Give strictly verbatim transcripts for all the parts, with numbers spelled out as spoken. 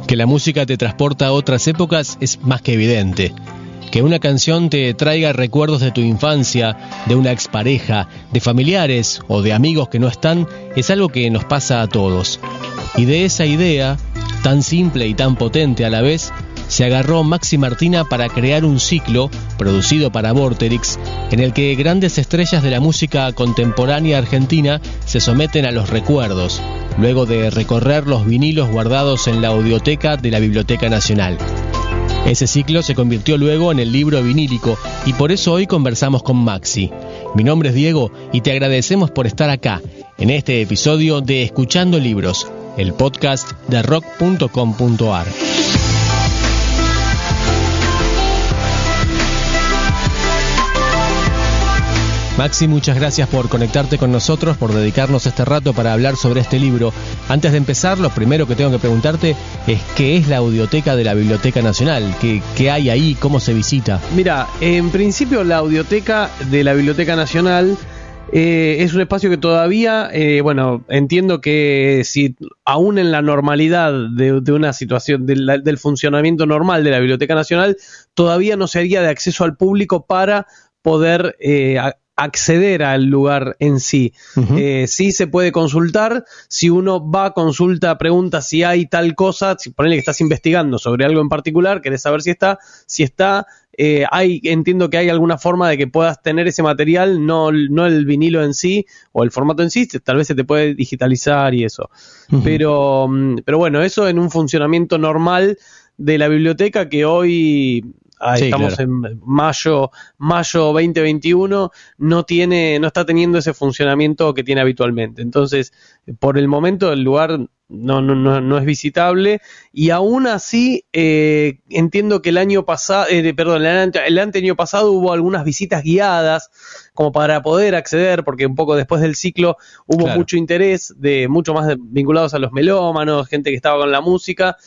Que la música te transporta a otras épocas es más que evidente. Que una canción te traiga recuerdos de tu infancia, de una expareja, de familiares o de amigos que no están, es algo que nos pasa a todos. Y de esa idea, tan simple y tan potente a la vez, se agarró Maxi Martina para crear un ciclo, producido para Vorterix, en el que grandes estrellas de la música contemporánea argentina se someten a los recuerdos, luego de recorrer los vinilos guardados en la audioteca de la Biblioteca Nacional. Ese ciclo se convirtió luego en el libro vinílico y por eso hoy conversamos con Maxi. Mi nombre es Diego y te agradecemos por estar acá, en este episodio de Escuchando Libros, el podcast de rock punto com punto a r. Maxi, muchas gracias por conectarte con nosotros, por dedicarnos este rato para hablar sobre este libro. Antes de empezar, lo primero que tengo que preguntarte es ¿qué es la audioteca de la Biblioteca Nacional? ¿Qué, qué hay ahí? ¿Cómo se visita? Mira, en principio la audioteca de la Biblioteca Nacional eh, es un espacio que todavía, eh, bueno, entiendo que si aún en la normalidad de, de una situación, de la, del funcionamiento normal de la Biblioteca Nacional, todavía no se haría de acceso al público para poder eh, a, acceder al lugar en sí. Uh-huh. Eh, sí se puede consultar, si uno va, consulta, pregunta si hay tal cosa, si ponele que estás investigando sobre algo en particular, querés saber si está, si está, eh, hay, entiendo que hay alguna forma de que puedas tener ese material, no, no el vinilo en sí, o el formato en sí, tal vez se te puede digitalizar y eso. Uh-huh. Pero, pero bueno, eso en un funcionamiento normal de la biblioteca que hoy... Ah, sí, estamos claro. en mayo, mayo veinte veintiuno, no tiene, no está teniendo ese funcionamiento que tiene habitualmente. Entonces, por el momento el lugar no, no, no, no es visitable y aún así eh, entiendo que el año pasado, eh, perdón, el, ante, el año pasado hubo algunas visitas guiadas como para poder acceder, porque un poco después del ciclo hubo claro. mucho interés de mucho más de, vinculados a los melómanos, gente que estaba con la música.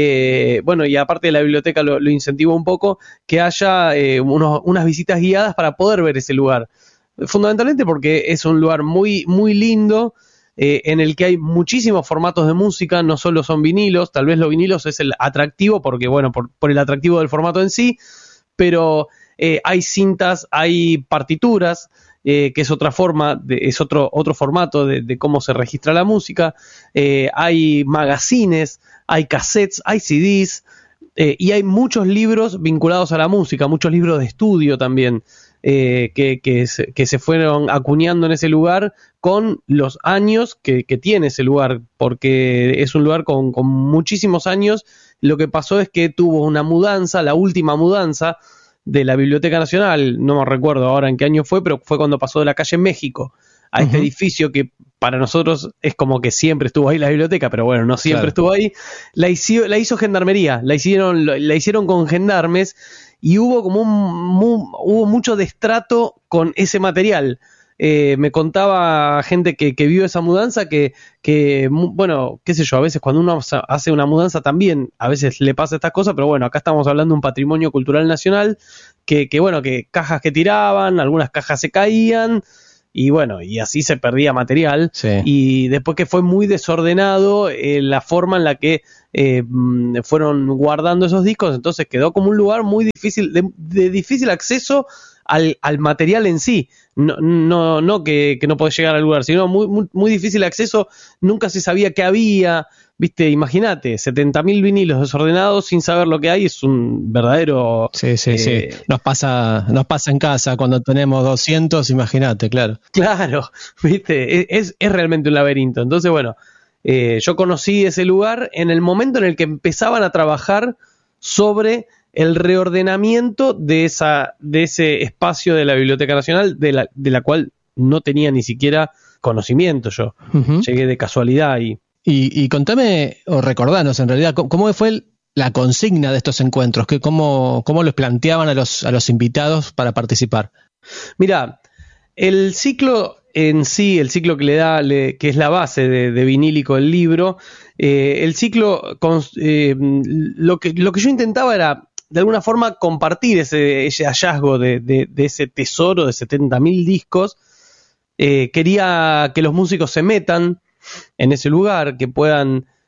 Eh, bueno, y aparte de la biblioteca lo, lo incentivó un poco que haya eh, unos, unas visitas guiadas para poder ver ese lugar, fundamentalmente porque es un lugar muy, muy lindo, eh, en el que hay muchísimos formatos de música, no solo son vinilos, tal vez los vinilos es el atractivo porque bueno, por, por el atractivo del formato en sí, pero eh, hay cintas, hay partituras, Eh, que es otra forma, de, es otro, otro formato de, de cómo se registra la música, eh, hay magazines, hay cassettes, hay C Ds, eh, y hay muchos libros vinculados a la música, muchos libros de estudio también, eh, que, que, se, que se fueron acuñando en ese lugar con los años que, que tiene ese lugar, porque es un lugar con, con muchísimos años. Lo que pasó es que tuvo una mudanza, la última mudanza, de la Biblioteca Nacional, no me recuerdo ahora en qué año fue, pero fue cuando pasó de la calle México a uh-huh. este edificio que para nosotros es como que siempre estuvo ahí la biblioteca, pero bueno, no siempre claro. estuvo ahí. La hizo, la hizo Gendarmería, la hicieron, la hicieron con gendarmes y hubo como un, mu, hubo mucho destrato con ese material. Eh, me contaba gente que, que vio esa mudanza que, que, bueno, qué sé yo, a veces cuando uno hace una mudanza también, a veces le pasa estas cosas, pero bueno, acá estamos hablando de un patrimonio cultural nacional, que, que bueno, que cajas que tiraban, algunas cajas se caían, y bueno, y así se perdía material, sí. Y después que fue muy desordenado eh, la forma en la que eh, fueron guardando esos discos, entonces quedó como un lugar muy difícil, de, de difícil acceso al, al material en sí. No, no, no que, que no podés llegar al lugar, sino muy, muy, muy difícil acceso, nunca se sabía qué había, viste, imagínate, setenta mil vinilos desordenados sin saber lo que hay, es un verdadero... Sí, sí, eh, sí, nos pasa, nos pasa en casa cuando tenemos doscientos, imagínate, claro. Claro, viste, es, es realmente un laberinto, entonces bueno, eh, yo conocí ese lugar en el momento en el que empezaban a trabajar sobre el reordenamiento de esa de ese espacio de la Biblioteca Nacional, de la, de la cual no tenía ni siquiera conocimiento yo. Uh-huh. Llegué de casualidad ahí. Y, y contame, o recordanos en realidad, ¿cómo fue el, la consigna de estos encuentros? ¿Qué, cómo, ¿Cómo los planteaban a los, a los invitados para participar? Mira, el ciclo en sí, el ciclo que le da, le, que es la base de, de vinílico del libro, eh, el ciclo, con, eh, lo, que, lo que yo intentaba era de alguna forma compartir ese, ese hallazgo de, de, de ese tesoro de setenta mil discos. Eh, quería que los músicos se metan en ese lugar, que puedan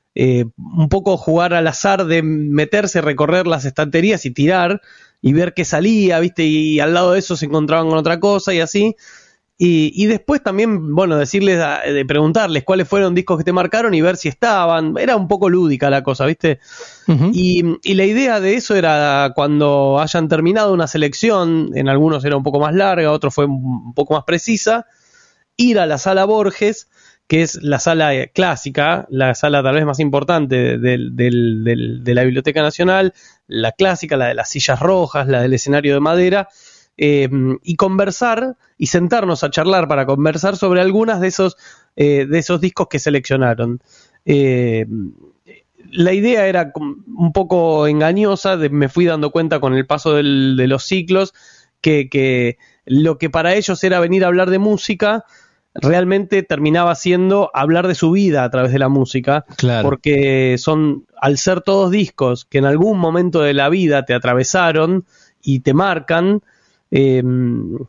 eh, un poco jugar al azar de meterse, recorrer las estanterías y tirar y ver qué salía, ¿viste? Y al lado de eso se encontraban con otra cosa y así. Y, y después también, bueno, decirles, de preguntarles cuáles fueron discos que te marcaron y ver si estaban. Era un poco lúdica la cosa, ¿viste? Uh-huh. Y, y la idea de eso era cuando hayan terminado una selección, en algunos era un poco más larga, otros fue un poco más precisa, ir a la sala Borges, que es la sala clásica, la sala tal vez más importante del, del, del, de la Biblioteca Nacional, la clásica, la de las sillas rojas, la del escenario de madera, eh, y conversar y sentarnos a charlar para conversar sobre algunas de esos, eh, de esos discos que seleccionaron. Eh, la idea era un poco engañosa, de, me fui dando cuenta con el paso del, de los ciclos que, que lo que para ellos era venir a hablar de música realmente terminaba siendo hablar de su vida a través de la música, claro. Porque son, al ser todos discos que en algún momento de la vida te atravesaron y te marcan, eh, un,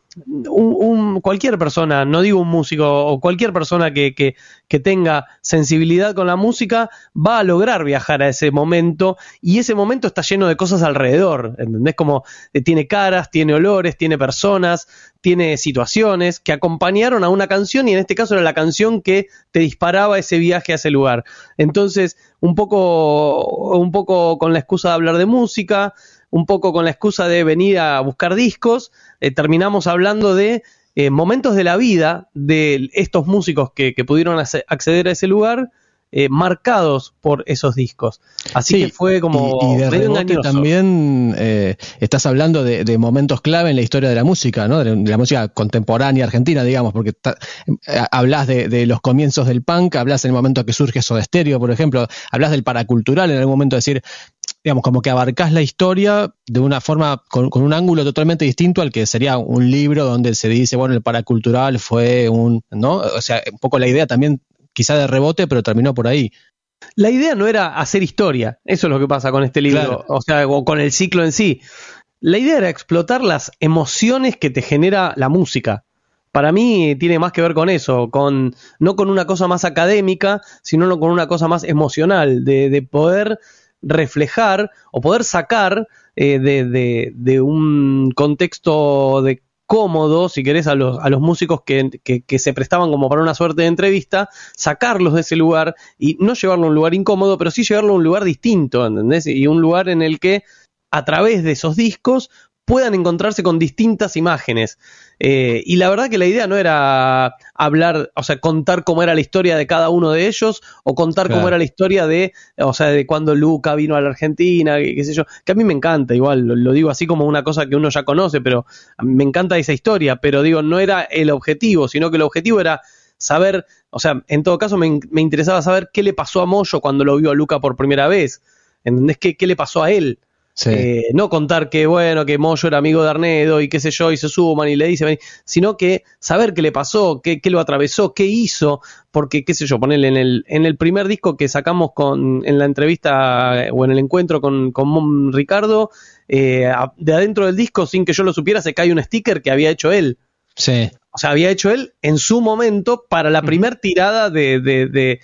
un, cualquier persona, no digo un músico, o cualquier persona que, que, que tenga sensibilidad con la música va a lograr viajar a ese momento, y ese momento está lleno de cosas alrededor, ¿entendés? Como eh, tiene caras, tiene olores, tiene personas, tiene situaciones que acompañaron a una canción, y en este caso era la canción que te disparaba ese viaje a ese lugar. Entonces, un poco, un poco con la excusa de hablar de música, un poco con la excusa de venir a buscar discos, eh, terminamos hablando de eh, momentos de la vida de estos músicos que, que pudieron acceder a ese lugar, eh, marcados por esos discos. Así sí, que fue como y, y de rebote también eh, estás hablando de, de momentos clave en la historia de la música, ¿no? De, la, de la música contemporánea argentina, digamos, porque ta, eh, hablas de, de los comienzos del punk, hablas en el momento que surge Soda Stereo, por ejemplo, hablas del paracultural en algún momento, decir, digamos, como que abarcás la historia de una forma, con, con un ángulo totalmente distinto al que sería un libro donde se dice, bueno, el paracultural fue un, ¿no? O sea, un poco la idea también quizá de rebote, pero terminó por ahí. La idea no era hacer historia, eso es lo que pasa con este libro, claro. O sea, o con el ciclo en sí. La idea era explotar las emociones que te genera la música. Para mí tiene más que ver con eso, con no con una cosa más académica, sino con una cosa más emocional, de, de poder reflejar o poder sacar eh, de, de, de un contexto de cómodo, si querés, a los, a los músicos que, que, que se prestaban como para una suerte de entrevista, sacarlos de ese lugar y no llevarlo a un lugar incómodo, pero sí llevarlo a un lugar distinto, ¿entendés? Y un lugar en el que a través de esos discos puedan encontrarse con distintas imágenes. Eh, y la verdad que la idea no era hablar, o sea, contar cómo era la historia de cada uno de ellos, o contar claro. cómo era la historia de, o sea, de cuando Luca vino a la Argentina, qué, qué sé yo, que a mí me encanta, igual, lo, lo digo así como una cosa que uno ya conoce, pero me encanta esa historia, pero digo, no era el objetivo, sino que el objetivo era saber, o sea, en todo caso me, me interesaba saber qué le pasó a Moyo cuando lo vio a Luca por primera vez, ¿entendés? ¿Qué, qué le pasó a él? Sí. Eh, no contar que bueno, que Moyo era amigo de Arnedo y qué sé yo, y se suman y le dicen, sino que saber qué le pasó, qué, qué lo atravesó, qué hizo, porque qué sé yo, ponerle en el, en el primer disco que sacamos con, en la entrevista o en el encuentro con, con Ricardo, eh, de adentro del disco, sin que yo lo supiera, se cae un sticker que había hecho él. Sí. O sea, había hecho él en su momento para la primer tirada de, de, de,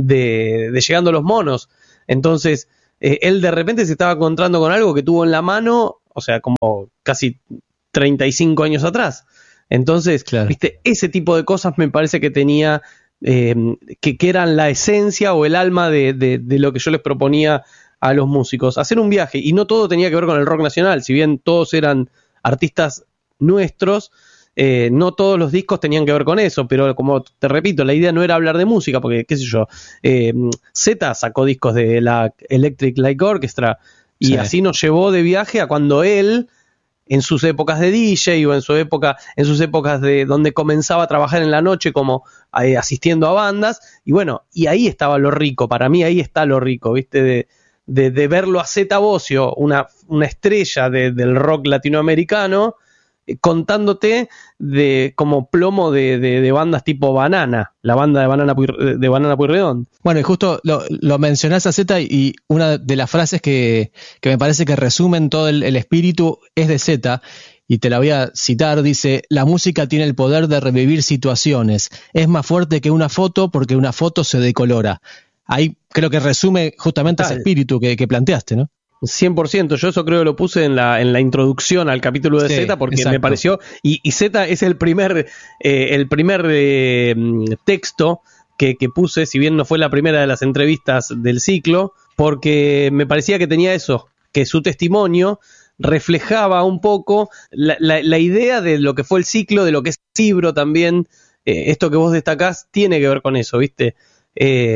de, de Llegando a los Monos. Entonces, Eh, él de repente se estaba encontrando con algo que tuvo en la mano, o sea, como casi treinta y cinco años atrás. Entonces, claro. Viste, ese tipo de cosas me parece que tenía, eh, que, que eran la esencia o el alma de, de, de lo que yo les proponía a los músicos. Hacer un viaje, y no todo tenía que ver con el rock nacional, si bien todos eran artistas nuestros, Eh, no todos los discos tenían que ver con eso, pero como te repito, la idea no era hablar de música, porque qué sé yo, eh, Z sacó discos de la Electric Light Orchestra y sí. Así nos llevó de viaje a cuando él, en sus épocas de D J o en su época, en sus épocas de donde comenzaba a trabajar en la noche como eh, asistiendo a bandas, y bueno, y ahí estaba lo rico, para mí ahí está lo rico, ¿viste? De, de, de verlo a Z Bosio, una, una estrella de, del rock latinoamericano, contándote de como plomo de, de, de bandas tipo Banana, la banda de Banana Puy, de Banana Pueyrredón. Bueno, y justo lo, lo mencionás a Z, y una de las frases que, que me parece que resumen todo el, el espíritu es de Z, y te la voy a citar, dice: la música tiene el poder de revivir situaciones, es más fuerte que una foto porque una foto se decolora. Hay creo que resume justamente Tal. ese espíritu que, que planteaste, ¿no? cien por ciento, yo eso creo que lo puse en la, en la introducción al capítulo de sí, Z, porque exacto. me pareció, y, y Z es el primer, eh, el primer eh, texto que, que puse, si bien no fue la primera de las entrevistas del ciclo, porque me parecía que tenía eso, que su testimonio reflejaba un poco la, la, la idea de lo que fue el ciclo, de lo que es Cibro también. Eh, esto que vos destacás tiene que ver con eso, ¿viste? Eh,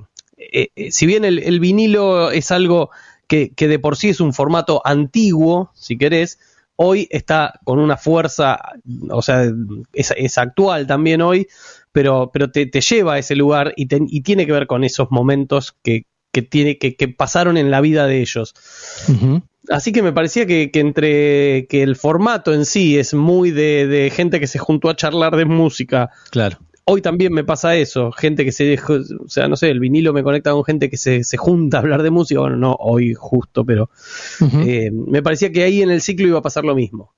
eh, eh, si bien el, el vinilo es algo que, que de por sí es un formato antiguo, si querés, hoy está con una fuerza, o sea, es, es actual también hoy, pero, pero te, te lleva a ese lugar y, te, y tiene que ver con esos momentos que, que, tiene, que, que pasaron en la vida de ellos. Uh-huh. Así que me parecía que, que entre que el formato en sí es muy de, de gente que se juntó a charlar de música. Claro. Hoy también me pasa eso, gente que se dejó, o sea, no sé, el vinilo me conecta con gente que se, se junta a hablar de música. Bueno, no hoy justo, pero uh-huh. eh, me parecía que ahí en el ciclo iba a pasar lo mismo.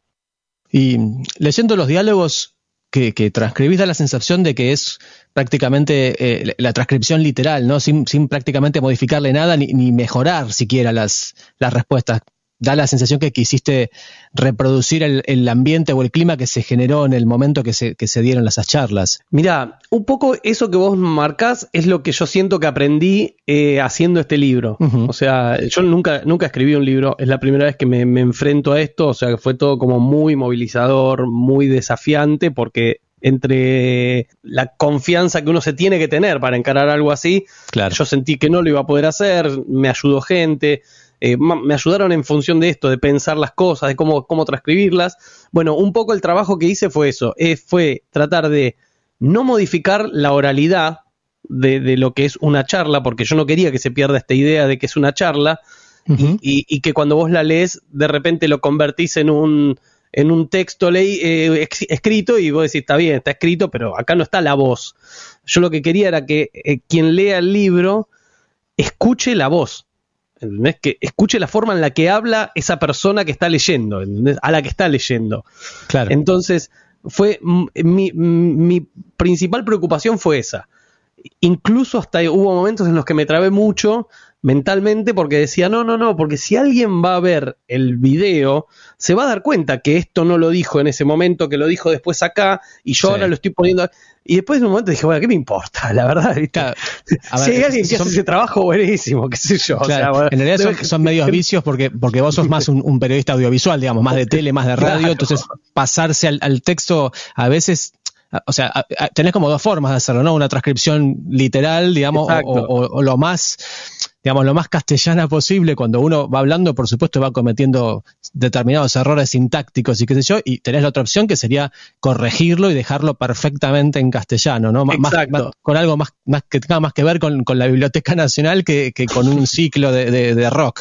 Y leyendo los diálogos que, que transcribís, da la sensación de que es prácticamente eh, la transcripción literal, ¿no? Sin, sin prácticamente modificarle nada ni, ni mejorar siquiera las, las respuestas. Da la sensación que quisiste reproducir el, el ambiente o el clima que se generó en el momento que se, que se dieron esas charlas. Mirá, un poco eso que vos marcás es lo que yo siento que aprendí eh, haciendo este libro. Uh-huh. O sea, yo nunca, nunca escribí un libro, es la primera vez que me, me enfrento a esto, o sea, que fue todo como muy movilizador, muy desafiante, porque entre la confianza que uno se tiene que tener para encarar algo así, claro. yo sentí que no lo iba a poder hacer, me ayudó gente, eh, me ayudaron en función de esto, de pensar las cosas, de cómo, cómo transcribirlas. Bueno, un poco el trabajo que hice fue eso, eh, fue tratar de no modificar la oralidad de, de lo que es una charla, porque yo no quería que se pierda esta idea de que es una charla, uh-huh. y, y, y que cuando vos la lees, de repente lo convertís en un... en un texto ley, eh, ex, escrito, y vos decís, está bien, está escrito, pero acá no está la voz. Yo lo que quería era que eh, quien lea el libro escuche la voz, ¿entendés? Que escuche la forma en la que habla esa persona que está leyendo, ¿entendés? A la que está leyendo. Claro. Entonces, fue mi, mi principal preocupación fue esa. Incluso hasta hubo momentos en los que me trabé mucho mentalmente porque decía, no, no, no, porque si alguien va a ver el video, se va a dar cuenta que esto no lo dijo en ese momento, que lo dijo después acá, y yo sí. ahora lo estoy poniendo... Y después de un momento dije, bueno, ¿qué me importa? La verdad, claro. A ver, si hay alguien que son... hace ese trabajo, buenísimo, qué sé yo. Claro. O sea, bueno, en realidad son, son medios vicios porque, porque vos sos más un, un periodista audiovisual, digamos, más de tele, más de radio, claro. Entonces pasarse al, al texto a veces... O sea, tenés como dos formas de hacerlo, ¿no? Una transcripción literal, digamos, o, o, o lo más, digamos, lo más castellana posible. Cuando uno va hablando, por supuesto, va cometiendo determinados errores sintácticos y qué sé yo, y tenés la otra opción que sería corregirlo y dejarlo perfectamente en castellano, ¿no? Más, más, con algo más, más que tenga más que ver con, con la Biblioteca Nacional que, que con un ciclo de, de, de rock.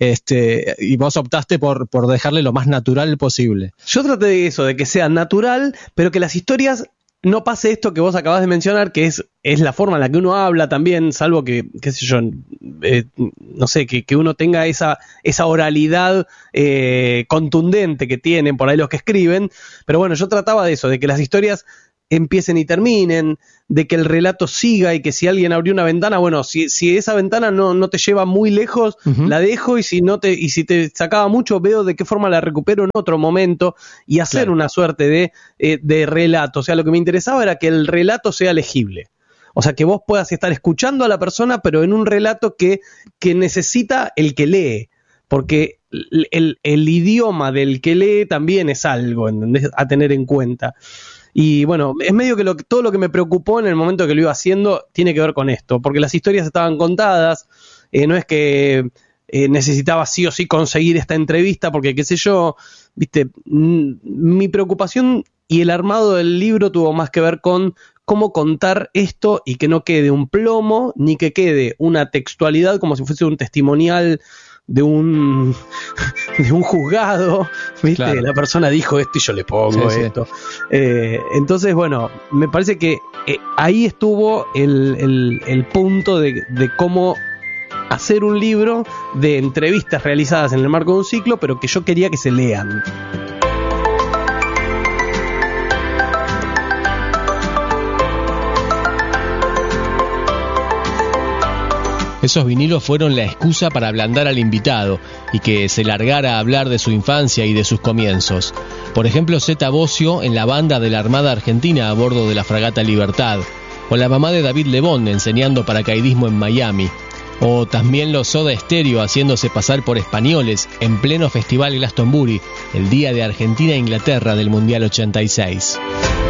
Este, y vos optaste por, por dejarle lo más natural posible. Yo traté de eso, de que sea natural, pero que las historias no pase esto que vos acabás de mencionar, que es, es la forma en la que uno habla también, salvo que, qué sé yo, eh, no sé, que, que uno tenga esa, esa oralidad eh, contundente que tienen por ahí los que escriben. Pero bueno, yo trataba de eso, de que las historias empiecen y terminen, de que el relato siga y que si alguien abrió una ventana, bueno, si, si esa ventana no, no te lleva muy lejos, uh-huh. la dejo, y si no te, y si te sacaba mucho, veo de qué forma la recupero en otro momento, y hacer claro. una suerte de, eh, de relato. O sea, lo que me interesaba era que el relato sea legible. O sea, que vos puedas estar escuchando a la persona, pero en un relato que, que necesita el que lee. Porque el, el, el idioma del que lee también es algo, ¿entendés? A tener en cuenta. Y bueno, es medio que lo, todo lo que me preocupó en el momento que lo iba haciendo tiene que ver con esto, porque las historias estaban contadas, eh, no es que eh, necesitaba sí o sí conseguir esta entrevista, porque qué sé yo, viste, m- mi preocupación y el armado del libro tuvo más que ver con cómo contar esto y que no quede un plomo, ni que quede una textualidad como si fuese un testimonial de un de un juzgado, ¿viste? Claro. La persona dijo esto y yo le pongo sí, esto. Sí. Eh, entonces, bueno, me parece que eh, ahí estuvo el, el, el punto de, de cómo hacer un libro de entrevistas realizadas en el marco de un ciclo, pero que yo quería que se lean. Esos vinilos fueron la excusa para ablandar al invitado y que se largara a hablar de su infancia y de sus comienzos. Por ejemplo, Zeta Bosio en la banda de la Armada Argentina a bordo de la fragata Libertad, o la mamá de David Lebón enseñando paracaidismo en Miami, o también los Soda Stereo haciéndose pasar por españoles en pleno Festival Glastonbury, el día de Argentina e Inglaterra del Mundial ochenta y seis.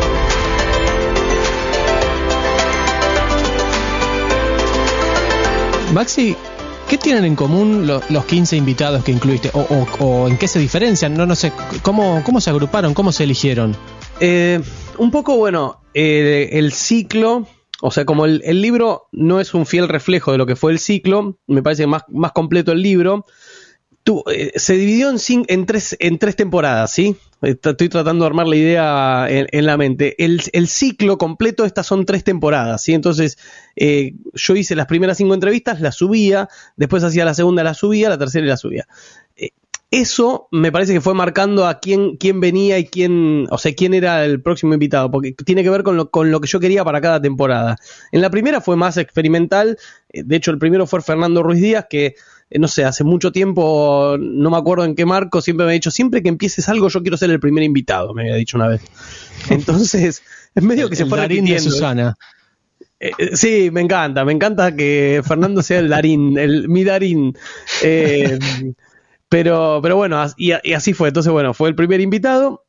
Maxi, ¿qué tienen en común lo, los quince invitados que incluiste? O, o, o en qué se diferencian? No, no sé, ¿cómo, cómo se agruparon? ¿Cómo se eligieron? Eh, un poco, bueno, eh, el ciclo, o sea, como el, el libro no es un fiel reflejo de lo que fue el ciclo, me parece más, más completo el libro. Tú, eh, se dividió en, cinco, en, tres, en tres temporadas, ¿sí? Estoy tratando de armar la idea en, en la mente. El, el ciclo completo, estas son tres temporadas, ¿sí? Entonces, eh, yo hice las primeras cinco entrevistas, las subía, después hacía la segunda, la subía, la tercera y la subía. Eh, eso me parece que fue marcando a quién, quién venía y quién, o sea, quién era el próximo invitado, porque tiene que ver con lo, con lo que yo quería para cada temporada. En la primera fue más experimental, de hecho el primero fue Fernando Ruiz Díaz, que no sé, hace mucho tiempo, no me acuerdo en qué marco, siempre me ha dicho, siempre que empieces algo yo quiero ser el primer invitado, me había dicho una vez. Entonces, es medio el, que se el fue Darín repitiendo. De Susana. Eh, sí, me encanta, me encanta que Fernando sea el Darín, el, mi Darín. Eh, pero, pero bueno, y, y así fue. Entonces, bueno, fue el primer invitado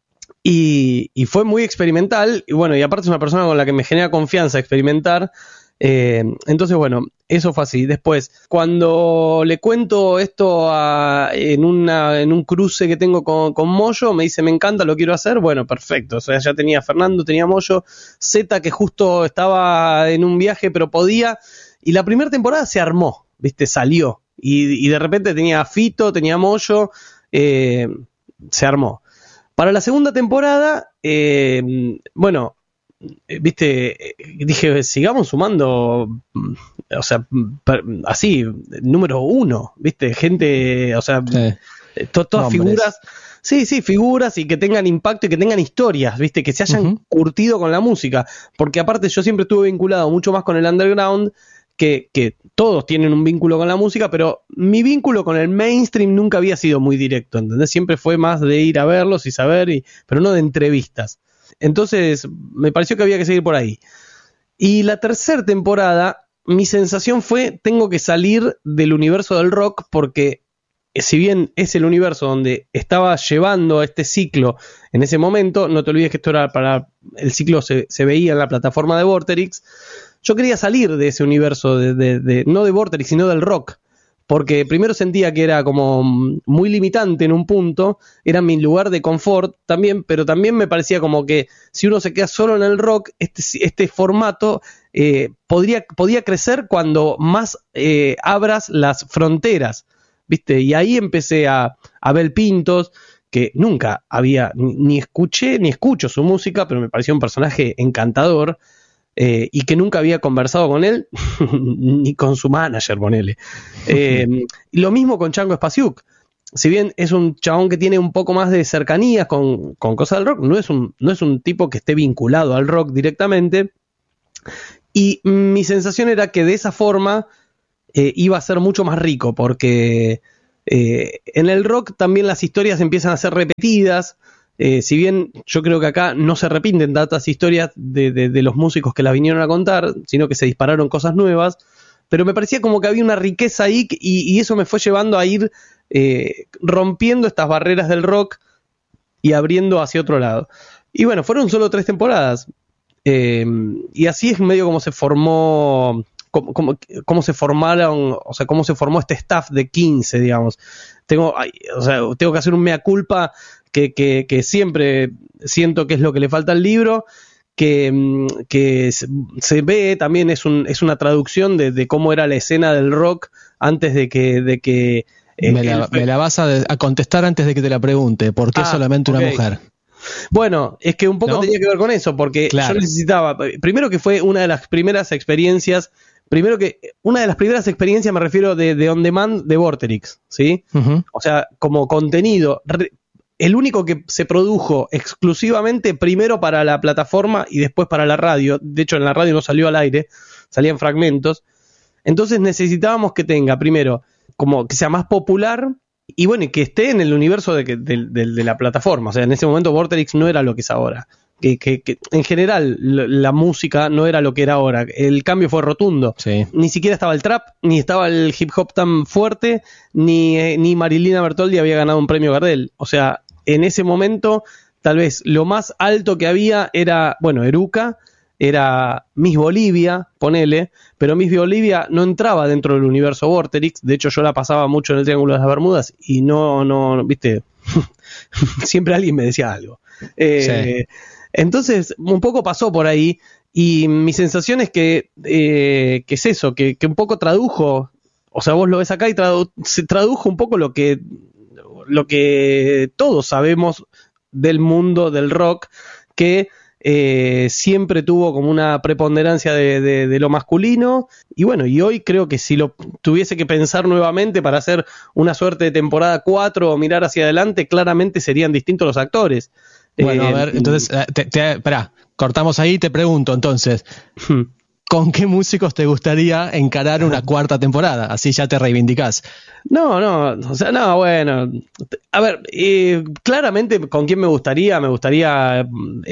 y, y fue muy experimental. Y bueno, y aparte es una persona con la que me genera confianza experimentar. Eh, entonces, bueno, eso fue así. Después, cuando le cuento esto a, en, una, en un cruce que tengo con, con Moyo, me dice, me encanta, lo quiero hacer. Bueno, perfecto. O sea, ya tenía a Fernando, tenía a Moyo, Zeta, que justo estaba en un viaje, pero podía. Y la primera temporada se armó, ¿viste? Salió. Y, y de repente tenía a Fito, tenía a Moyo, eh, se armó. Para la segunda temporada, eh, bueno... viste, dije, sigamos sumando, o sea, per, así, número uno, viste, gente, o sea, sí. to, todas Nombres. Figuras, sí, sí, figuras y que tengan impacto y que tengan historias, viste, que se hayan uh-huh. curtido con la música, porque aparte yo siempre estuve vinculado mucho más con el underground, que, que todos tienen un vínculo con la música, pero mi vínculo con el mainstream nunca había sido muy directo, ¿entendés? Siempre fue más de ir a verlos y saber, y, pero no de entrevistas. Entonces me pareció que había que seguir por ahí. Y la tercera temporada, mi sensación fue, tengo que salir del universo del rock, porque si bien es el universo donde estaba llevando este ciclo en ese momento, no te olvides que esto era para, el ciclo se, se veía en la plataforma de Vorterix, yo quería salir de ese universo, de, de, de, no de Vorterix, sino del rock. Porque primero sentía que era como muy limitante en un punto, era mi lugar de confort también, pero también me parecía como que si uno se queda solo en el rock, este, este formato eh, podría, podía crecer cuando más eh, abras las fronteras, ¿viste? Y ahí empecé a, a ver Pintos, que nunca había, ni, ni escuché ni escucho su música, pero me pareció un personaje encantador. Eh, y que nunca había conversado con él, ni con su manager, ponele. Eh, lo mismo con Chango Spasiuk. Si bien es un chabón que tiene un poco más de cercanías con, con cosas del rock, no es, un, no es un tipo que esté vinculado al rock directamente. Y mi sensación era que de esa forma eh, iba a ser mucho más rico, porque eh, en el rock también las historias empiezan a ser repetidas. Eh, si bien yo creo que acá no se repiten tantas historias de, de, de los músicos que las vinieron a contar, sino que se dispararon cosas nuevas, pero me parecía como que había una riqueza ahí y, y eso me fue llevando a ir eh, rompiendo estas barreras del rock y abriendo hacia otro lado. Y bueno, fueron solo tres temporadas. Eh, y así es medio como se formó, como, como, como se formaron, o sea, cómo se formó este staff de quince, digamos. Tengo, o sea, tengo que hacer un mea culpa. Que, que, que siempre siento que es lo que le falta al libro, que, que se ve también, es, un, es una traducción de, de cómo era la escena del rock antes de que... De que eh, me, la, me la vas a, a contestar antes de que te la pregunte, ¿por qué ah, solamente okay. una mujer? Bueno, es que un poco ¿no? tenía que ver con eso, porque claro. yo necesitaba, primero que fue una de las primeras experiencias, primero que, una de las primeras experiencias me refiero de, de on demand de Vorterix, ¿sí? Uh-huh. O sea, como contenido... Re, el único que se produjo exclusivamente primero para la plataforma y después para la radio, de hecho en la radio no salió al aire, salían fragmentos, Entonces necesitábamos que tenga, primero, como que sea más popular y bueno, y que esté en el universo de, de, de, de la plataforma. O sea, en ese momento Vorterix no era lo que es ahora. Que, que, que en general la música no era lo que era ahora. El cambio fue rotundo. Sí. Ni siquiera estaba el trap, ni estaba el hip hop tan fuerte, ni, eh, ni Marilina Bertoldi había ganado un premio Gardel. O sea, en ese momento, tal vez lo más alto que había era, bueno, Eruca, era Miss Bolivia, ponele, pero Miss Bolivia no entraba dentro del universo Vorterix. De hecho, yo la pasaba mucho en el Triángulo de las Bermudas y no, no, viste, siempre alguien me decía algo. Eh, sí. Entonces, un poco pasó por ahí y mi sensación es que, eh, que es eso, que, que un poco tradujo, o sea, vos lo ves acá y tradu- se tradujo un poco lo que, lo que todos sabemos del mundo del rock, que eh, siempre tuvo como una preponderancia de, de, de lo masculino y bueno, y hoy creo que si lo tuviese que pensar nuevamente para hacer una suerte de temporada cuatro o mirar hacia adelante, claramente serían distintos los actores. Bueno, eh, a ver, entonces, te, te, espera, cortamos ahí y te pregunto entonces, ¿con qué músicos te gustaría encarar una cuarta temporada? Así ya te reivindicás. No, no, o sea, no, bueno, a ver, eh, claramente con quién me gustaría, me gustaría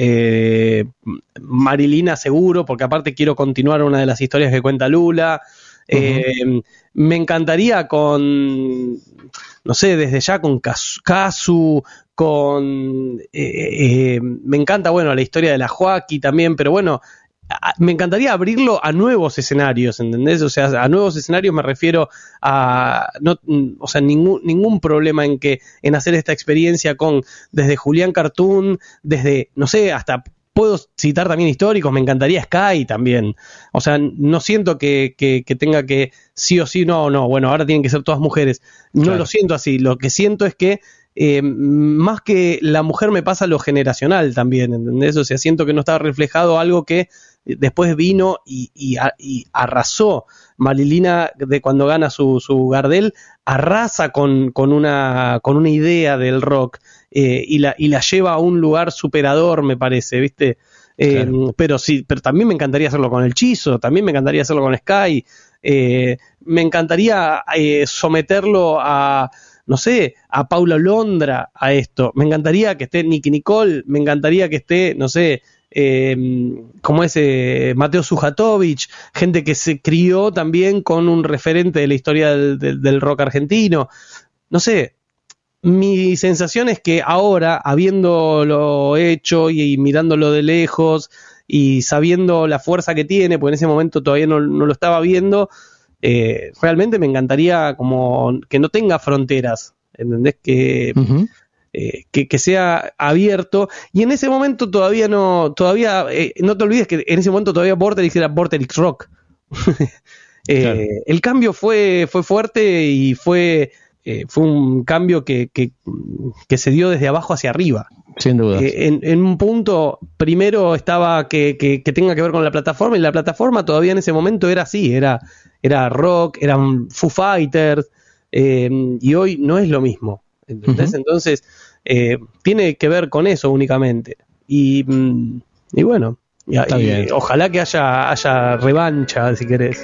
eh, Marilina seguro, porque aparte quiero continuar una de las historias que cuenta Lula. Eh, uh-huh. Me encantaría con, no sé, desde ya con Kazu, con... Eh, eh, me encanta, bueno, la historia de la Joaquí también, pero bueno, a, me encantaría abrirlo a nuevos escenarios, ¿entendés? O sea, a nuevos escenarios me refiero a... No, o sea, ningún, ningún problema en, que, en hacer esta experiencia con desde Julián Cartoon, desde, no sé, hasta... Puedo citar también históricos, me encantaría Sky también. O sea, no siento que, que, que tenga que sí o sí, no, no, bueno, ahora tienen que ser todas mujeres. No claro. Lo siento así, lo que siento es que eh, más que la mujer me pasa lo generacional también, ¿entendés? O sea, siento que no estaba reflejado algo que después vino y, y, y arrasó. Marilina, de cuando gana su, su Gardel, arrasa con, con, una, con una idea del rock. Eh, y, la, y la lleva a un lugar superador, me parece, ¿viste? Eh, claro. Pero sí, pero también me encantaría hacerlo con el Chizo, también me encantaría hacerlo con Sky, eh, me encantaría eh, someterlo a, no sé, a Paula Londra a esto, me encantaría que esté Nicky Nicole, me encantaría que esté, no sé, eh, como ese Mateo Sujatovich, gente que se crió también con un referente de la historia del, del, del rock argentino, no sé. Mi sensación es que ahora, habiéndolo hecho y, y mirándolo de lejos y sabiendo la fuerza que tiene, porque en ese momento todavía no, no lo estaba viendo, eh, realmente me encantaría como que no tenga fronteras, ¿entendés? Que, uh-huh. eh, que, que sea abierto. Y en ese momento todavía no, todavía, eh, no te olvides que en ese momento todavía Vorterix era Vorterix Rock. eh, claro. El cambio fue, fue fuerte y fue... Eh, fue un cambio que, que, que se dio desde abajo hacia arriba. Sin duda. Eh, en, en un punto, primero estaba que, que, que tenga que ver con la plataforma, y la plataforma todavía en ese momento era así, era, era rock, eran Foo Fighters, eh, y hoy no es lo mismo. ¿Entendés? Uh-huh. Entonces, eh, tiene que ver con eso únicamente. Y, y bueno, y, y ojalá que haya, haya revancha, si querés.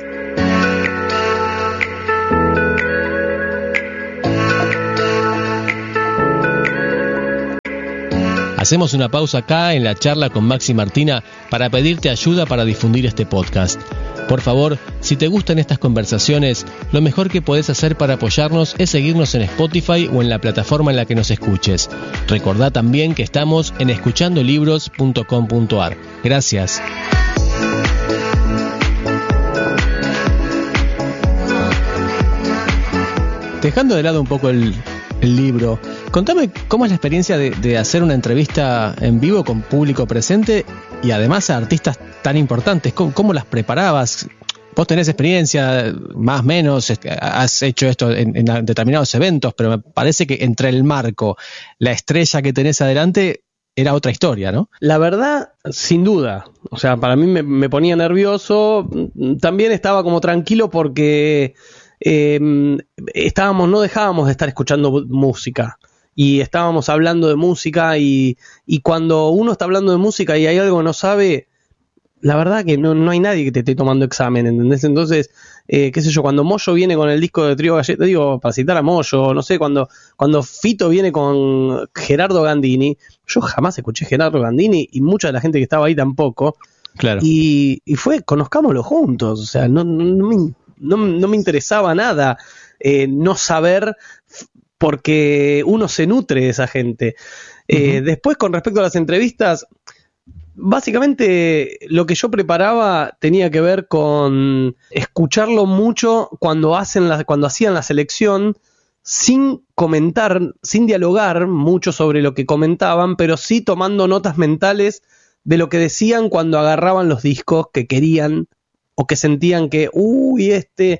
Hacemos una pausa acá en la charla con Maxi Martina para pedirte ayuda para difundir este podcast. Por favor, si te gustan estas conversaciones, lo mejor que podés hacer para apoyarnos es seguirnos en Spotify o en la plataforma en la que nos escuches. Recordá también que estamos en escuchando libros punto com punto a r. Gracias. Dejando de lado un poco el, el libro, contame cómo es la experiencia de, de hacer una entrevista en vivo con público presente y además a artistas tan importantes. ¿Cómo, cómo las preparabas? Vos tenés experiencia, más o menos, has hecho esto en, en determinados eventos, pero me parece que entre el marco, la estrella que tenés adelante, era otra historia, ¿no? La verdad, sin duda. O sea, para mí me, me ponía nervioso. También estaba como tranquilo porque eh, estábamos, no dejábamos de estar escuchando música. Y estábamos hablando de música y, y cuando uno está hablando de música y hay algo que no sabe, la verdad que no, no hay nadie que te esté tomando examen, ¿entendés? Entonces, eh, qué sé yo, cuando Moyo viene con el disco de Trío Galleta, digo, para citar a Moyo, no sé, cuando, cuando Fito viene con Gerardo Gandini, yo jamás escuché Gerardo Gandini y mucha de la gente que estaba ahí tampoco. Claro. Y, y fue, conozcámoslo juntos, o sea, no, no, no, me, no, no me interesaba nada eh, no saber, porque uno se nutre de esa gente. Eh, uh-huh. Después, con respecto a las entrevistas, básicamente lo que yo preparaba tenía que ver con escucharlo mucho cuando hacen la, cuando hacían la selección, sin comentar, sin dialogar mucho sobre lo que comentaban, pero sí tomando notas mentales de lo que decían cuando agarraban los discos que querían o que sentían que, uy, este,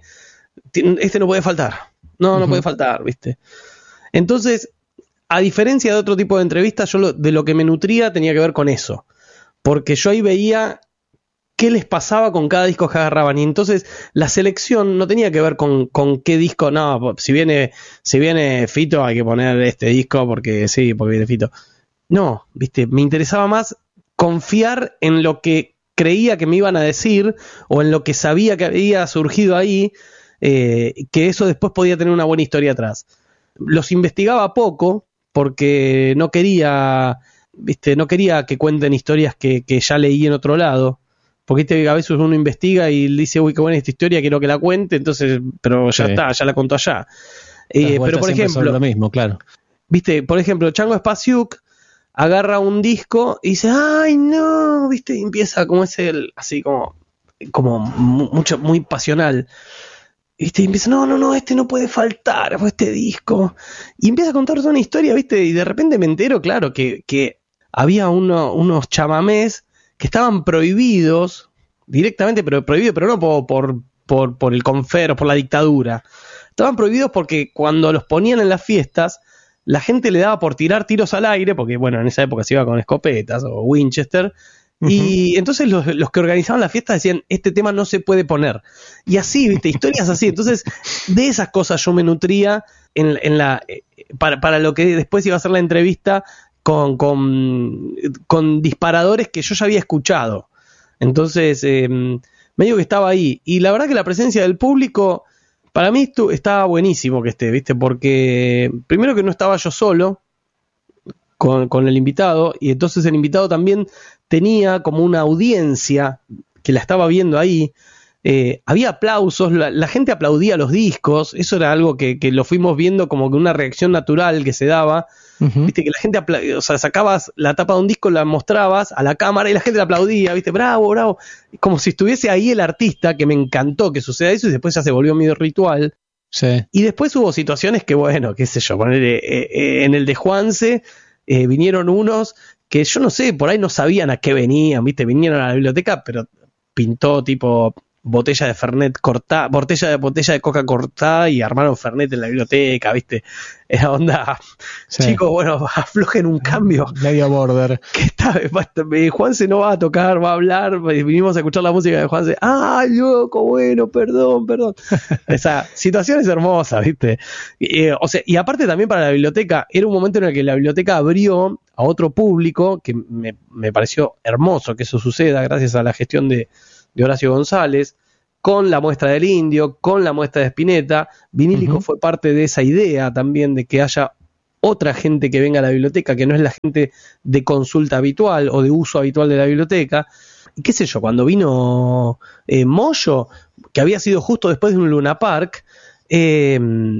este no puede faltar. No, no uh-huh. puede faltar, ¿viste? Entonces, a diferencia de otro tipo de entrevistas, yo lo, de lo que me nutría tenía que ver con eso. Porque yo ahí veía qué les pasaba con cada disco que agarraban. Y entonces la selección no tenía que ver con, con qué disco. No, si viene, si viene Fito hay que poner este disco porque sí, porque viene Fito. No, ¿viste? Me interesaba más confiar en lo que creía que me iban a decir o en lo que sabía que había surgido ahí, eh, que eso después podía tener una buena historia atrás. Los investigaba poco porque no quería, viste, no quería que cuenten historias que, que ya leí en otro lado, porque viste, a veces uno investiga y dice, uy, qué buena esta historia, quiero que la cuente, entonces, pero ya sí. está, ya la contó allá. Eh, pero por ejemplo, lo mismo, claro. Viste, por ejemplo, Chango Spasiuk agarra un disco y dice, ay no, viste, y empieza como ese, así como, como mucho, muy pasional. ¿Viste? Y empieza, no, no, no, este no puede faltar, este disco. Y empieza a contar toda una historia, ¿viste? Y de repente me entero, claro, que, que había uno, unos chamamés que estaban prohibidos, directamente, pero prohibidos, pero no por, por, por, por el Confer o por la dictadura. Estaban prohibidos porque cuando los ponían en las fiestas, la gente le daba por tirar tiros al aire, porque, bueno, en esa época se iba con escopetas o Winchester. Uh-huh. Y entonces los, los que organizaban la fiesta decían, este tema no se puede poner. Y así, viste, historias así. Entonces, de esas cosas yo me nutría en, en la para, para lo que después iba a ser la entrevista con, con, con disparadores que yo ya había escuchado. Entonces, eh, me digo que estaba ahí. Y la verdad que la presencia del público, para mí esto, estaba buenísimo que esté, viste, porque primero que no estaba yo solo con, con el invitado, y entonces el invitado también tenía como una audiencia que la estaba viendo ahí, eh, había aplausos, la, la gente aplaudía los discos, eso era algo que, que lo fuimos viendo como que una reacción natural que se daba, uh-huh. viste, que la gente apla- o sea, sacabas la tapa de un disco, la mostrabas a la cámara y la gente la aplaudía, viste, bravo, bravo, como si estuviese ahí el artista, que me encantó que suceda eso y después ya se volvió medio ritual. Sí. Y después hubo situaciones que, bueno, qué sé yo, poner, eh, eh, en el de Juanse eh, vinieron unos que yo no sé, por ahí no sabían a qué venían, ¿viste? Vinieron a la biblioteca, pero pintó tipo botella de Fernet cortada, botella de, botella de coca cortada y armaron Fernet en la biblioteca, ¿viste? Era onda, sí. Chicos, bueno, aflojen un cambio. Medio border. Que está, Juanse no va a tocar, va a hablar, vinimos a escuchar la música de Juanse. ¡Ay, loco, bueno, perdón, perdón! Esa situación es hermosa, ¿viste? Y, eh, o sea, y aparte también para la biblioteca, era un momento en el que la biblioteca abrió a otro público, que me, me pareció hermoso que eso suceda, gracias a la gestión de de Horacio González, con la muestra del Indio, con la muestra de Spinetta. Vinílico uh-huh. fue parte de esa idea también de que haya otra gente que venga a la biblioteca, que no es la gente de consulta habitual o de uso habitual de la biblioteca. Y qué sé yo, cuando vino eh, Moyo, que había sido justo después de un Luna Park, eh,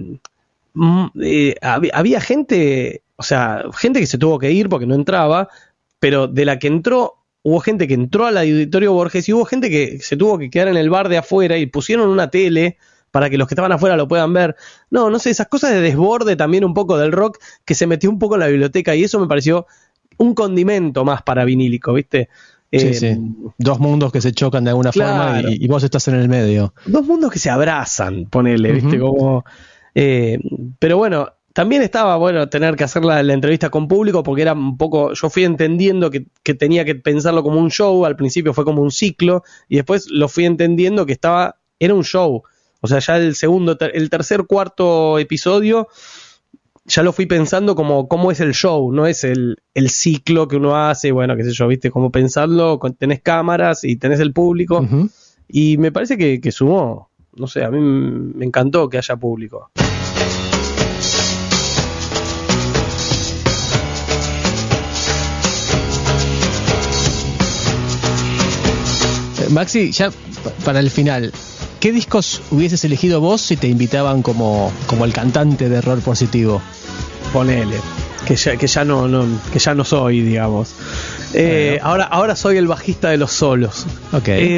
eh, había, había gente, o sea, gente que se tuvo que ir porque no entraba, pero de la que entró, hubo gente que entró al auditorio Borges y hubo gente que se tuvo que quedar en el bar de afuera y pusieron una tele para que los que estaban afuera lo puedan ver. No, no sé, esas cosas de desborde también un poco del rock que se metió un poco en la biblioteca y eso me pareció un condimento más para Vinílico, ¿viste? Sí, eh, sí. Dos mundos que se chocan de alguna claro. forma y, y vos estás en el medio. Dos mundos que se abrazan, ponele, ¿viste? Uh-huh. Como, eh, pero bueno, también estaba bueno tener que hacer la, la entrevista con público porque era un poco, yo fui entendiendo que, que tenía que pensarlo como un show, al principio fue como un ciclo y después lo fui entendiendo que estaba, era un show, o sea ya el segundo, ter, el tercer, cuarto episodio ya lo fui pensando como cómo es el show, no es el, el ciclo que uno hace, bueno, qué sé yo, viste, como pensarlo, tenés cámaras y tenés el público, uh-huh. Y me parece que, que sumó, no sé, a mí me encantó que haya público. Maxi, ya para el final, ¿qué discos hubieses elegido vos si te invitaban como, como el cantante de Error Positivo? Ponele, que ya, que ya no, no, que ya no soy, digamos. Eh, bueno. ahora, ahora soy el bajista de los solos. Okay. Eh,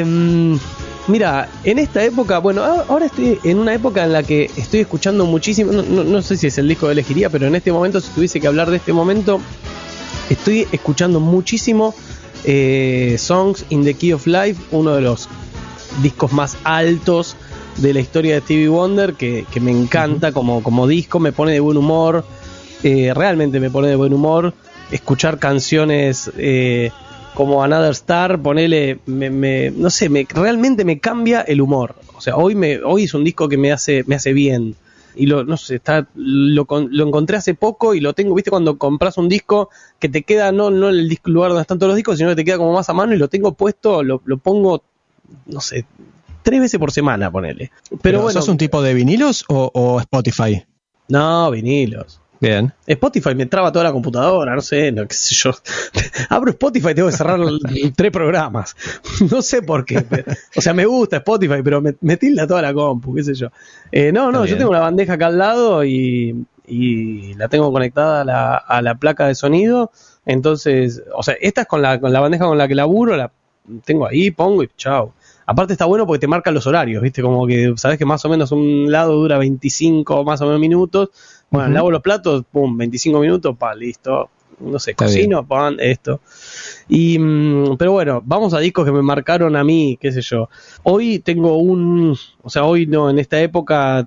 mira, en esta época, bueno, ahora estoy en una época en la que estoy escuchando muchísimo, no, no, no sé si es el disco que elegiría, pero en este momento, si tuviese que hablar de este momento, estoy escuchando muchísimo Eh, Songs in the Key of Life, uno de los discos más altos de la historia de Stevie Wonder, que, que me encanta uh-huh. como, como disco, me pone de buen humor, eh, realmente me pone de buen humor. Escuchar canciones eh, como Another Star, ponele, me, me, no sé, me, realmente me cambia el humor. O sea, hoy, me, hoy es un disco que me hace, me hace bien. Y lo, no sé, está, lo, lo encontré hace poco y lo tengo, viste, cuando compras un disco que te queda, no, no en el disco, lugar donde están todos los discos, sino que te queda como más a mano, y lo tengo puesto, lo, lo pongo, no sé, tres veces por semana, ponele. Pero, ¿Pero bueno, sos un tipo de vinilos o, o Spotify? No, vinilos. Bien. Spotify me traba toda la computadora, no sé, no, qué sé yo. Abro Spotify y tengo que cerrar tres programas. No sé por qué. Pero, o sea, me gusta Spotify, pero me, me tilda toda la compu, qué sé yo. Eh, no, no, yo tengo una bandeja acá al lado y, y la tengo conectada a la, a la placa de sonido. Entonces, o sea, esta es con la, con la bandeja con la que laburo, la tengo ahí, pongo y chao. Aparte está bueno porque te marcan los horarios, ¿viste? Como que sabes que más o menos un lado dura veinticinco más o menos minutos. Bueno, uh-huh. lavo los platos, pum, veinticinco minutos, pa, listo. No sé, está cocino, bien. Pan, esto. Y, pero bueno, vamos a discos que me marcaron a mí, qué sé yo. Hoy tengo un, o sea, hoy no, en esta época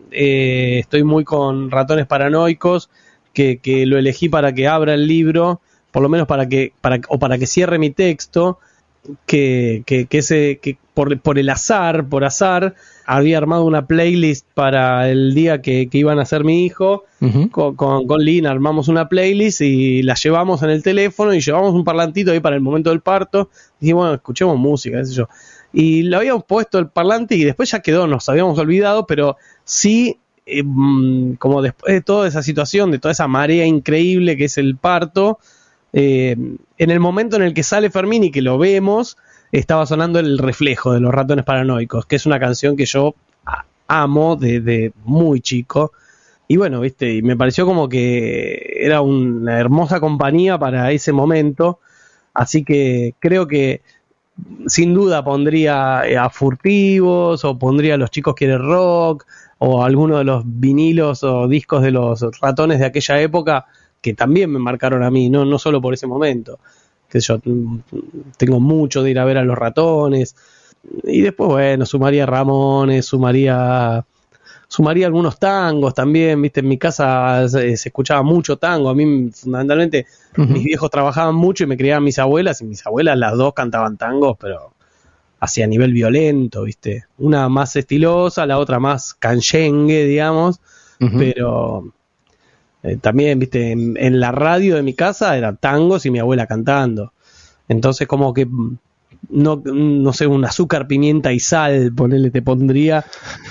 eh, estoy muy con Ratones Paranoicos, que, que lo elegí para que abra el libro, por lo menos para que, para, o para que cierre mi texto. Que, que, que, ese, que por, por el azar, por azar, había armado una playlist para el día que, que iban a ser mi hijo. Uh-huh. Con, con, con Lina armamos una playlist y la llevamos en el teléfono y llevamos un parlantito ahí para el momento del parto. Y dije, bueno, escuchemos música, qué sé yo. Y le habíamos puesto el parlante y después ya quedó, nos habíamos olvidado, pero sí, eh, como después de toda esa situación, de toda esa marea increíble que es el parto, Eh, en el momento en el que sale Fermín y que lo vemos, estaba sonando El Reflejo de los Ratones Paranoicos, que es una canción que yo amo desde muy chico. Y bueno, viste, y me pareció como que era una hermosa compañía para ese momento. Así que creo que sin duda pondría a Furtivos, o pondría a Los Chicos Quieren Rock, o alguno de los vinilos o discos de los Ratones de aquella época, que también me marcaron a mí, no, no solo por ese momento. Que yo tengo mucho de ir a ver a los Ratones. Y después, bueno, sumaría Ramones, sumaría sumaría algunos tangos también, viste, en mi casa se, se escuchaba mucho tango. A mí, fundamentalmente, uh-huh. mis viejos trabajaban mucho y me criaban mis abuelas, y mis abuelas las dos cantaban tangos, pero hacia nivel violento, viste. Una más estilosa, la otra más canchengue, digamos, uh-huh. pero... Eh, también, viste, en, en la radio de mi casa eran tangos y mi abuela cantando. Entonces, como que no, no sé, un azúcar, pimienta y sal, ponele, te pondría.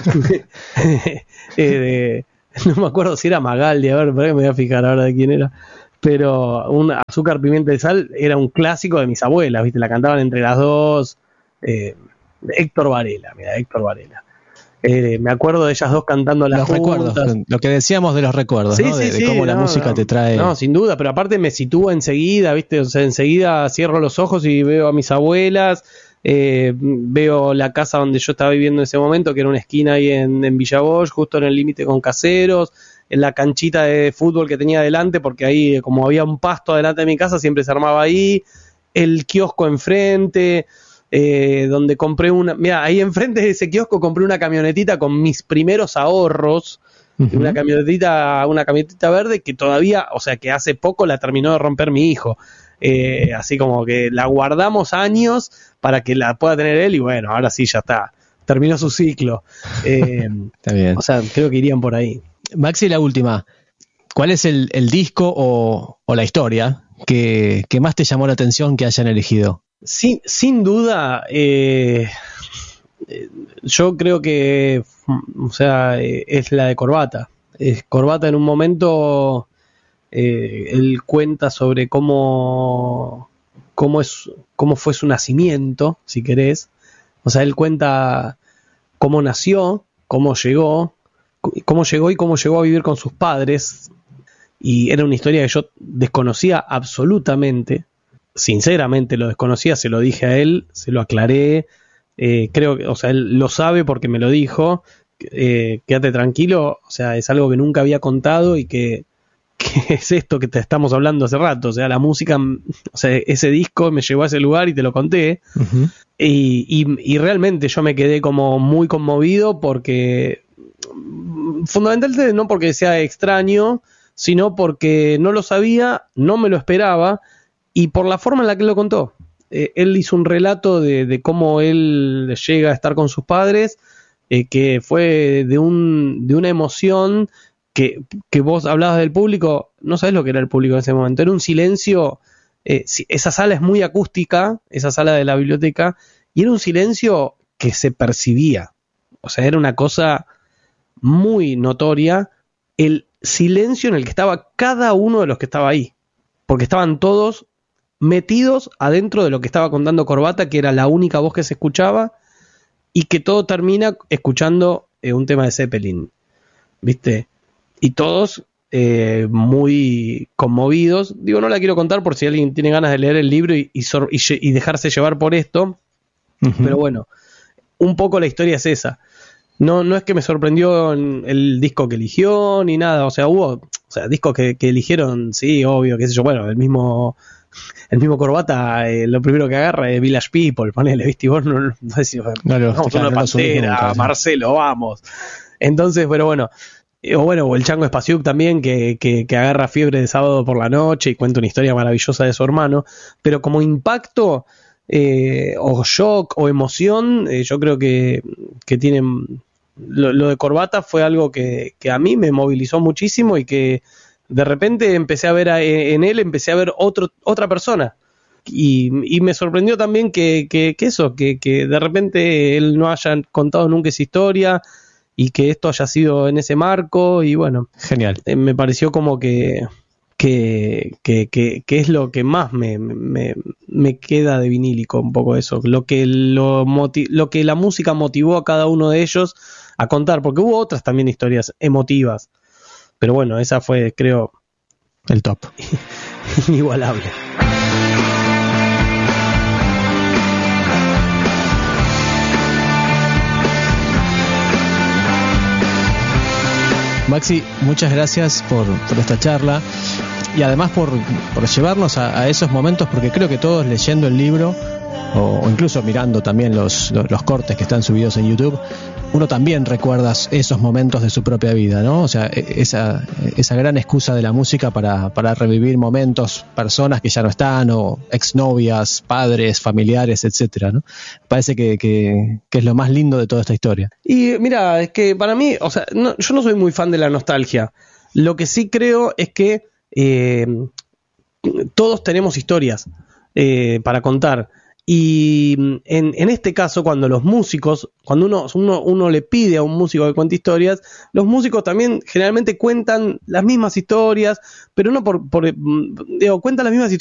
eh, de, no me acuerdo si era Magaldi, a ver, me voy a fijar ahora de quién era. Pero un azúcar, pimienta y sal era un clásico de mis abuelas, viste, la cantaban entre las dos. Eh, Héctor Varela, mira, Héctor Varela. Eh, me acuerdo de ellas dos cantando las los recuerdos, lo que decíamos de los recuerdos, sí, ¿no? Sí, de, sí, de cómo no, la música no, te trae. No, sin duda, pero aparte me sitúa enseguida, ¿viste? O sea, enseguida cierro los ojos y veo a mis abuelas, eh, veo la casa donde yo estaba viviendo en ese momento, que era una esquina ahí en, en Villa Bosch, justo en el límite con Caseros, en la canchita de fútbol que tenía adelante, porque ahí, como había un pasto adelante de mi casa, siempre se armaba ahí, el kiosco enfrente. Eh, donde compré una, mira, ahí enfrente de ese kiosco compré una camionetita con mis primeros ahorros, uh-huh. una camionetita, una camionetita verde que todavía, o sea, que hace poco la terminó de romper mi hijo, eh, así como que la guardamos años para que la pueda tener él, y bueno, ahora sí, ya está, terminó su ciclo. Eh, está bien. O sea, creo que irían por ahí. Maxi, la última. ¿Cuál es el, el disco o, o la historia que, que más te llamó la atención que hayan elegido? Sin, sin duda, eh, yo creo que, o sea, es la de Corbata. Es Corbata en un momento, eh, él cuenta sobre cómo, cómo, es, cómo fue su nacimiento, si querés. O sea, él cuenta cómo nació, cómo llegó, cómo llegó y cómo llegó a vivir con sus padres. Y era una historia que yo desconocía absolutamente. Sinceramente lo desconocía, se lo dije a él, se lo aclaré. Eh, creo que, o sea, él lo sabe porque me lo dijo. Eh, quédate tranquilo, o sea, es algo que nunca había contado y que, que es esto que te estamos hablando hace rato. O sea, la música, o sea, ese disco me llevó a ese lugar y te lo conté. Uh-huh. Y, y, y realmente yo me quedé como muy conmovido porque, fundamentalmente no porque sea extraño, sino porque no lo sabía, no me lo esperaba, y por la forma en la que lo contó. Eh, él hizo un relato de, de cómo él llega a estar con sus padres, eh, que fue de un de una emoción que, que vos hablabas del público, no sabés lo que era el público en ese momento, era un silencio, eh, esa sala es muy acústica, esa sala de la biblioteca, y era un silencio que se percibía, o sea, era una cosa muy notoria, el silencio en el que estaba cada uno de los que estaba ahí, porque estaban todos metidos adentro de lo que estaba contando Corbata, que era la única voz que se escuchaba, y que todo termina escuchando eh, un tema de Zeppelin, ¿viste? Y todos eh, muy conmovidos. Digo, no la quiero contar por si alguien tiene ganas de leer el libro y, y, sor- y, y dejarse llevar por esto, uh-huh. Pero bueno, un poco la historia es esa. No, no es que me sorprendió el disco que eligió ni nada, o sea, hubo, o sea, discos que, que eligieron, sí, obvio, qué sé yo, bueno, el mismo el mismo Corbata, eh, lo primero que agarra es Village People, ponele, viste, y vos no, no, no sé si no, no, vamos claro, una Pantera, nunca, Marcelo, vamos. Entonces, pero bueno, eh, o bueno, o el Chango Spasiuk también, que, que, que agarra Fiebre de Sábado por la Noche y cuenta una historia maravillosa de su hermano, pero como impacto, eh, o shock, o emoción, eh, yo creo que, que tienen... Lo, lo de Corbata fue algo que, que a mí me movilizó muchísimo y que de repente empecé a ver a, en él, empecé a ver otro, otra persona. Y, y me sorprendió también que, que, que eso, que, que de repente él no haya contado nunca esa historia y que esto haya sido en ese marco. Y bueno, genial. Eh, me pareció como que, que, que, que, que es lo que más me, me, me queda de vinílico, un poco eso. Lo que, lo, motiv- lo que la música motivó a cada uno de ellos a contar, porque hubo otras también historias emotivas, pero bueno, esa fue, creo, el top. Inigualable. Maxi, muchas gracias por, por esta charla y además por, por llevarnos a, a esos momentos, porque creo que todos leyendo el libro o, o incluso mirando también los, los, los cortes que están subidos en YouTube, uno también recuerda esos momentos de su propia vida, ¿no? O sea, esa, esa gran excusa de la música para, para revivir momentos, personas que ya no están, o exnovias, padres, familiares, etcétera, ¿no? Parece que, que, que es lo más lindo de toda esta historia. Y mira, es que para mí, o sea, no, yo no soy muy fan de la nostalgia. Lo que sí creo es que eh, todos tenemos historias eh, para contar. Y en, en este caso, cuando los músicos, cuando uno, uno, uno le pide a un músico que cuente historias, los músicos también generalmente cuentan las mismas historias, pero no por, por digo, cuentan las mismas historias